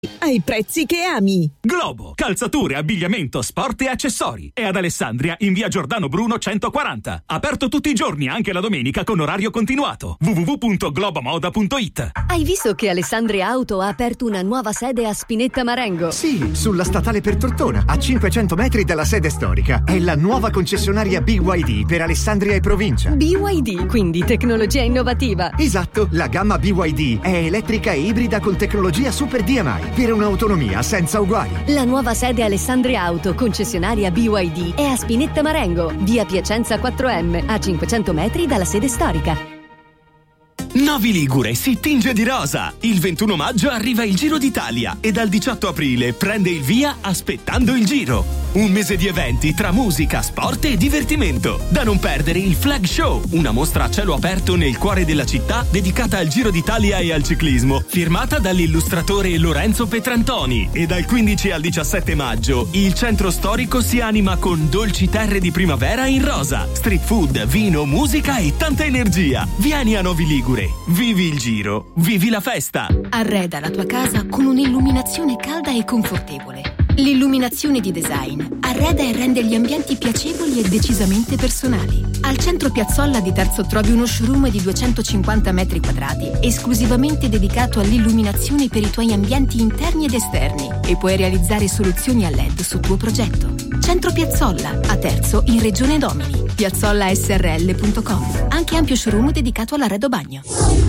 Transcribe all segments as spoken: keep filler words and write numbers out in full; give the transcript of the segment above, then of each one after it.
ai prezzi che ami. Globo, calzature, abbigliamento, sport e accessori. È ad Alessandria in via Giordano Bruno centoquaranta. Aperto tutti i giorni, anche la domenica, con orario continuato. w w w punto globomoda punto i t. Hai visto che Alessandria Auto ha aperto una nuova sede a Spinetta Marengo? Sì, sulla statale per Tortona, a cinquecento metri dalla sede storica. È la nuova concessionaria B Y D per Alessandria e provincia. B Y D, quindi tecnologia innovativa. Esatto, la gamma B Y D è elettrica e ibrida con tecnologia Super D M I per un'autonomia senza uguali. La nuova sede Alessandria Auto, concessionaria B Y D, è a Spinetta Marengo, via Piacenza quattro M, a cinquecento metri dalla sede storica. Novi Ligure si tinge di rosa. Il ventuno maggio arriva il Giro d'Italia e dal diciotto aprile prende il via Aspettando il Giro. Un mese di eventi tra musica, sport e divertimento. Da non perdere il Flag Show, una mostra a cielo aperto nel cuore della città dedicata al Giro d'Italia e al ciclismo, firmata dall'illustratore Lorenzo Petrantoni. E dal quindici al diciassette maggio il centro storico si anima con dolci terre di primavera in rosa, street food, vino, musica e tanta energia. Vieni a Novi Ligure. Vivi il Giro, vivi la festa. Arreda la tua casa con un'illuminazione calda e confortevole. L'illuminazione di design arreda e rende gli ambienti piacevoli e decisamente personali. Al centro Piazzolla di Terzo trovi uno showroom di duecentocinquanta metri quadrati, esclusivamente dedicato all'illuminazione per i tuoi ambienti interni ed esterni, e puoi realizzare soluzioni a L E D su tuo progetto. Centro Piazzolla, a Terzo, in Regione Domini. piazzolla s r l punto com. Anche ampio showroom dedicato all'arredo bagno.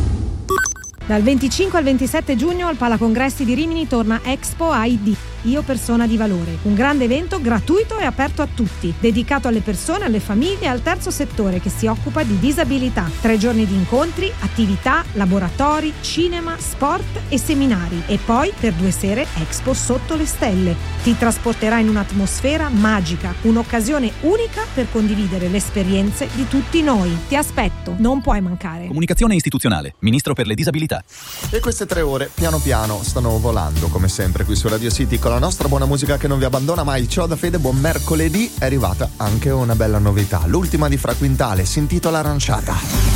Dal venticinque al ventisette giugno al Palacongressi di Rimini torna Expo I D, Io Persona di Valore, un grande evento gratuito e aperto a tutti, dedicato alle persone, alle famiglie e al terzo settore che si occupa di disabilità. Tre giorni di incontri, attività, laboratori, cinema, sport e seminari, e poi per due sere Expo sotto le stelle. Ti trasporterà in un'atmosfera magica, un'occasione unica per condividere le esperienze di tutti noi. Ti aspetto, non puoi mancare. Comunicazione istituzionale, Ministro per le disabilità. E queste tre ore piano piano stanno volando, come sempre qui su Radio City, con la nostra buona musica che non vi abbandona mai. Ciao da Fede, buon mercoledì. È arrivata anche una bella novità, l'ultima di Fra Quintale, si intitola Aranciata.